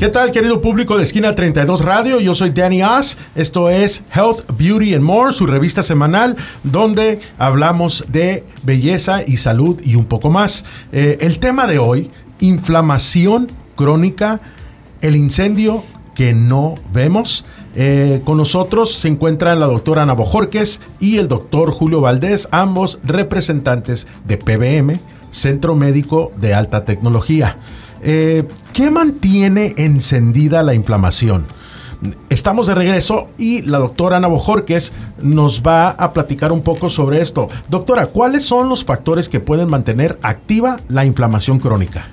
¿Qué tal, querido público de Esquina 32 Radio? Yo soy Danny Oz. Esto es Health, Beauty and More, su revista semanal, donde hablamos de belleza y salud y un poco más. El tema de hoy, inflamación crónica, el incendio que no vemos. Con nosotros se encuentran la doctora Ana Bojorquez y el doctor Julio Valdés, ambos representantes de PBM, Centro Médico de Alta Tecnología. ¿Qué mantiene encendida la inflamación? Estamos de regreso y la doctora Ana Bojorquez nos va a platicar un poco sobre esto. Doctora, ¿cuáles son los factores que pueden mantener activa la inflamación crónica?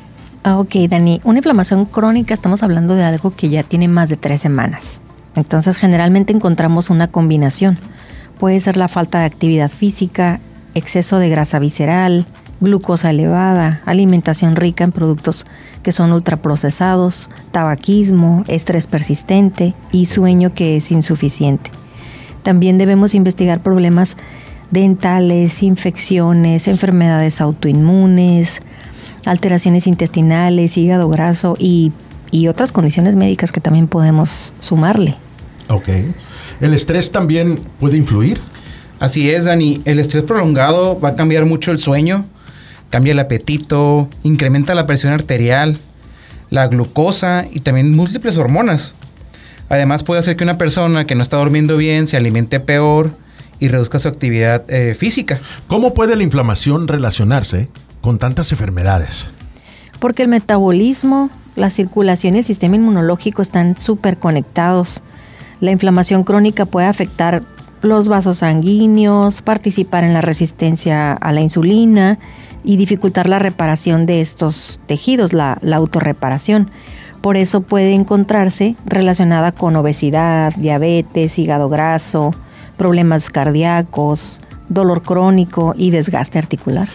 Ok, Dani, una inflamación crónica estamos hablando de algo que ya tiene más de 3 semanas. Entonces, generalmente encontramos una combinación. Puede ser la falta de actividad física, exceso de grasa visceral, glucosa elevada, alimentación rica en productos que son ultraprocesados, tabaquismo, estrés persistente y sueño que es insuficiente. También debemos investigar problemas dentales, infecciones, enfermedades autoinmunes, alteraciones intestinales, hígado graso y otras condiciones médicas que también podemos sumarle. Ok. ¿El estrés también puede influir? Así es, Dani. El estrés prolongado va a cambiar mucho el sueño, cambia el apetito, incrementa la presión arterial, la glucosa y también múltiples hormonas. Además puede hacer que una persona que no está durmiendo bien se alimente peor y reduzca su actividad física. ¿Cómo puede la inflamación relacionarse con tantas enfermedades? Porque el metabolismo, la circulación y el sistema inmunológico están súper conectados. La inflamación crónica puede afectar los vasos sanguíneos, participar en la resistencia a la insulina y dificultar la reparación de estos tejidos, la autorreparación. Por eso puede encontrarse relacionada con obesidad, diabetes, hígado graso, problemas cardíacos, dolor crónico y desgaste articular.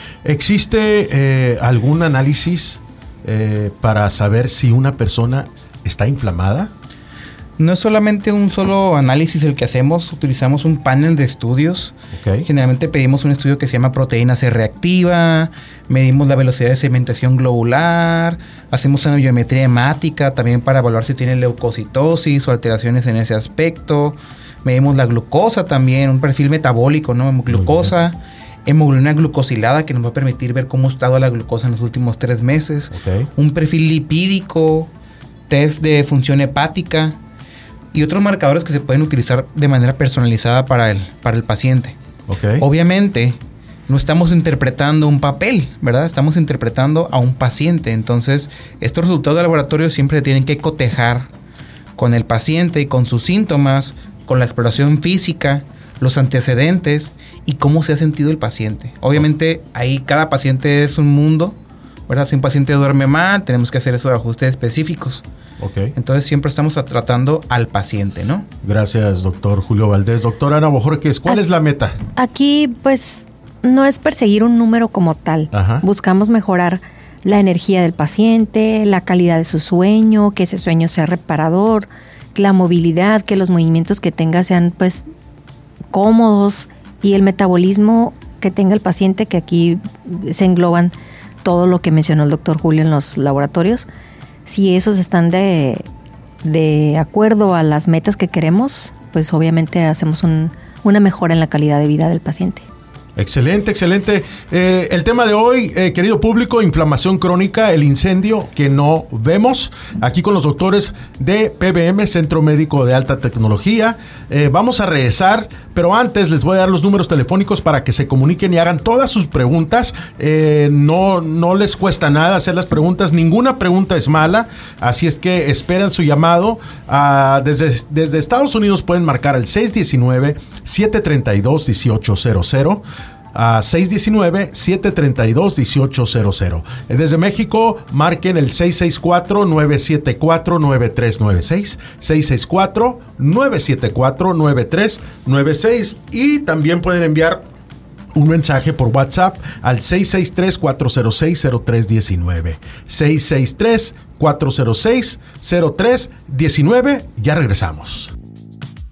¿Existe algún análisis para saber si una persona está inflamada? No es solamente un solo análisis el que hacemos, utilizamos un panel de estudios. Okay. Generalmente pedimos un estudio que se llama proteína C reactiva, medimos la velocidad de segmentación globular, hacemos una biometría hemática también para evaluar si tiene leucocitosis o alteraciones en ese aspecto. Medimos la glucosa también, un perfil metabólico, ¿no? Glucosa, hemoglobina glucosilada que nos va a permitir ver cómo ha estado la glucosa en los últimos 3 meses. Okay. Un perfil lipídico, test de función hepática y otros marcadores que se pueden utilizar de manera personalizada para el paciente. Okay. Obviamente, no estamos interpretando un papel, ¿verdad? Estamos interpretando a un paciente. Entonces, estos resultados de laboratorio siempre tienen que cotejar con el paciente y con sus síntomas, con la exploración física, los antecedentes y cómo se ha sentido el paciente. Obviamente, ahí cada paciente es un mundo, ¿verdad? Si un paciente duerme mal, tenemos que hacer esos ajustes específicos. Okay. Entonces siempre estamos tratando al paciente, ¿no? Gracias, doctor Julio Valdés. Doctora Ana Bojorquez, ¿cuál es la meta? Aquí, pues, no es perseguir un número como tal. Ajá. Buscamos mejorar la energía del paciente, la calidad de su sueño, que ese sueño sea reparador, la movilidad, que los movimientos que tenga sean, pues, cómodos y el metabolismo que tenga el paciente, que aquí se engloban todo lo que mencionó el doctor Julio en los laboratorios. Si esos están de acuerdo a las metas que queremos, pues obviamente hacemos una mejora en la calidad de vida del paciente. Excelente, excelente. El tema de hoy, querido público, inflamación crónica, el incendio que no vemos. Aquí con los doctores de PBM, Centro Médico de Alta Tecnología. Vamos a regresar, pero antes les voy a dar los números telefónicos para que se comuniquen y hagan todas sus preguntas. No les cuesta nada hacer las preguntas. Ninguna pregunta es mala, así es que esperen su llamado. Desde Estados Unidos pueden marcar al 619-732-1800. A 619-732-1800. Desde México, marquen el 664-974-9396. 664-974-9396. Y también pueden enviar un mensaje por WhatsApp al 663-406-0319. 663-406-0319. Ya regresamos.